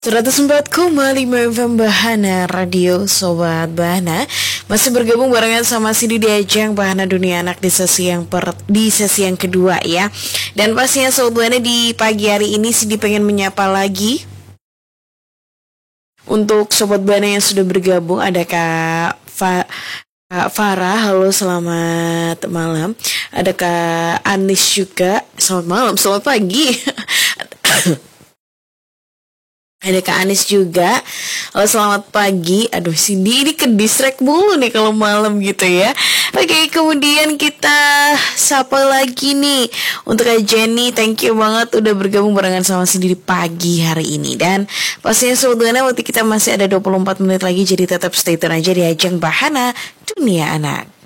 104,5 FM Bahana Radio Sobat Bahana. Masih bergabung barengan sama Cindy di ajang Bahana Dunia Anak di sesi yang kedua ya. Dan pastinya Sobat Bahana di pagi hari ini Cindy pengen menyapa lagi untuk Sobat Bahana yang sudah bergabung. Ada Kak Farah, halo selamat malam. Ada Kak Anis juga, selamat malam, selamat pagi. Ada Kak Anis juga. Halo selamat pagi. Aduh Cindy ini ke distract mulu nih kalau malam gitu ya. Oke, kemudian kita sapa lagi nih untuk Kak Jenny. Thank you banget udah bergabung barengan sama Cindy di pagi hari ini. Dan pastinya sebetulnya waktu kita masih ada 24 menit lagi. Jadi tetap stay tune aja di ajang Bahana Dunia Anak.